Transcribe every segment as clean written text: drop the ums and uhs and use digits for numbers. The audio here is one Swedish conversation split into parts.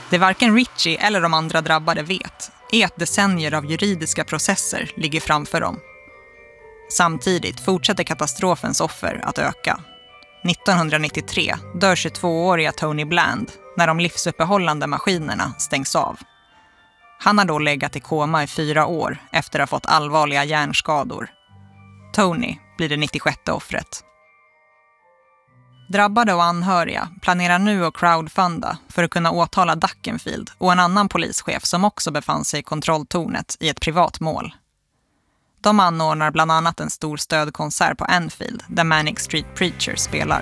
Det varken Ritchie eller de andra drabbade vet är att decennier av juridiska processer ligger framför dem. Samtidigt fortsätter katastrofens offer att öka. 1993 dör 22-åriga Tony Bland när de livsuppehållande maskinerna stängs av. Han har då legat i koma i 4 år efter att ha fått allvarliga hjärnskador. Tony blir det 96:e offret. Drabbade och anhöriga planerar nu att crowdfunda för att kunna åtala Duckenfield och en annan polischef som också befann sig i kontrolltornet i ett privat mål. De anordnar bland annat en stor stödkonsert på Anfield där Manic Street Preachers spelar.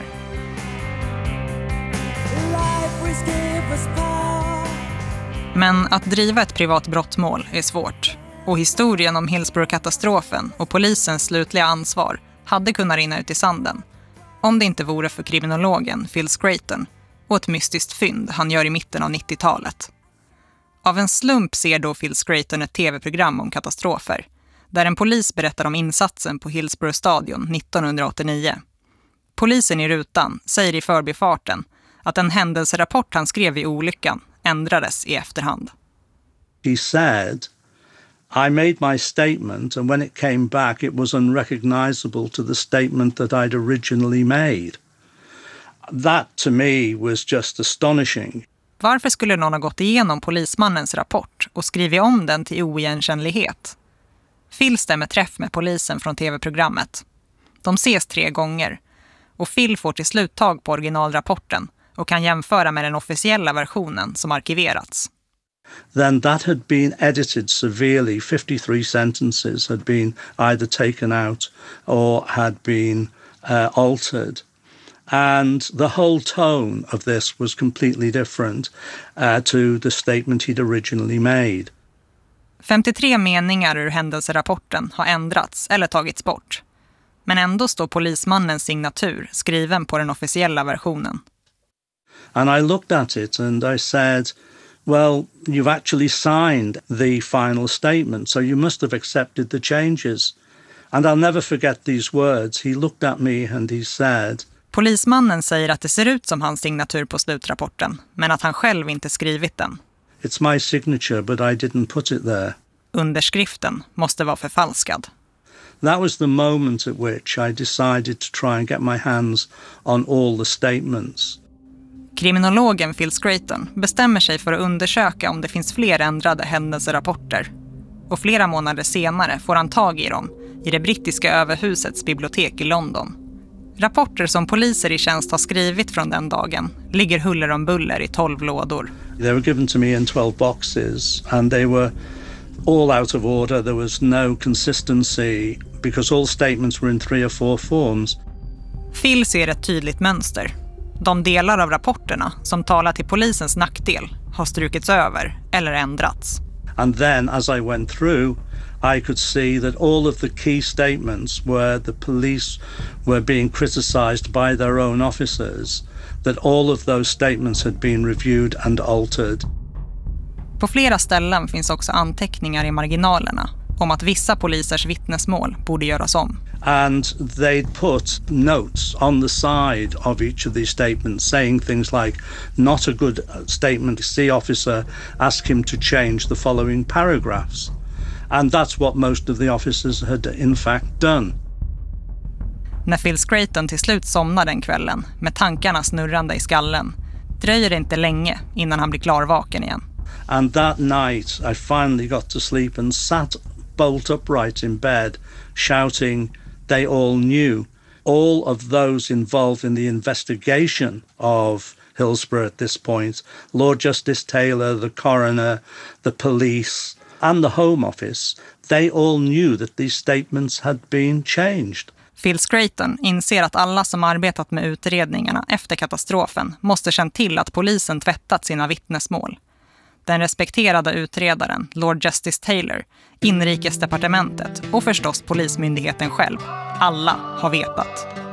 Men att driva ett privat brottmål är svårt. Och historien om Hillsborough-katastrofen och polisens slutliga ansvar hade kunnat rinna ut i sanden. Om det inte vore för kriminologen Phil Scraton och ett mystiskt fynd han gör i mitten av 90-talet. Av en slump ser då Phil Scraton ett tv-program om katastrofer där en polis berättar om insatsen på Hillsborough stadion 1989. Polisen i rutan säger i förbifarten att en händelserapport han skrev i olyckan ändrades i efterhand. He said, I made my statement and when it came back it was unrecognizable to the statement that I'd originally made. That to me was just astonishing. Varför skulle någon ha gått igenom polismannens rapport och skrivit om den till oigenkännlighet? Phil stämmer träff med polisen från tv-programmet. De ses 3 gånger och Phil får till slut tag på originalrapporten och kan jämföra med den officiella versionen som arkiverats. Then that had been edited severely. 53 sentences had been either taken out or had been altered. And the whole tone of this was completely different to the statement he'd originally made. 53 meningar ur händelserapporten har ändrats eller tagits bort. Men ändå står polismannens signatur skriven på den officiella versionen. And I looked at it and I said, well, you've actually signed the final statement, so you must have accepted the changes. And I'll never forget these words. He looked at me and he said... Polismannen säger att det ser ut som hans signatur på slutrapporten, men att han själv inte skrivit den. It's my signature, but I didn't put it there. Underskriften måste vara förfalskad. That was the moment at which I decided to try and get my hands on all the statements. Kriminologen Phil Scraton bestämmer sig för att undersöka om det finns fler ändrade händelserapporter. Och flera månader senare får han tag i dem i det brittiska överhusets bibliotek i London. Rapporter som poliser i tjänst har skrivit från den dagen ligger huller om buller i 12 lådor. They were given to me in 12 boxes and they were all out of order. There was no consistency because all statements were in 3 or 4 forms. Phil ser ett tydligt mönster. De delar av rapporterna som talar till polisens nackdel har strukits över eller ändrats. And then as I went through, I could see that all of the key statements where the police were being criticized by their own officers, that all of those statements had been reviewed and altered. På flera ställen finns också anteckningar i marginalerna om att vissa polisers vittnesmål borde göras om. And they'd put notes on the side of each of these statements saying things like, not a good statement, see officer, ask him to change the following paragraphs. And that's what most of the officers had in fact done. När Phil Scraton till slut somnar den kvällen med tankarna snurrande i skallen dröjer det inte länge innan han blir klarvaken igen. And that night I finally got to sleep and sat bolt upright in bed shouting, they all knew. All of those involved in the investigation of Hillsborough at this point, Lord Justice Taylor, the coroner, the police and the Home Office, they all knew that these statements had been changed. Phil Scraton inser att alla som arbetat med utredningarna efter katastrofen måste känt till att polisen tvättat sina vittnesmål. Den respekterade utredaren, Lord Justice Taylor, inrikesdepartementet och förstås polismyndigheten själv. Alla har vetat.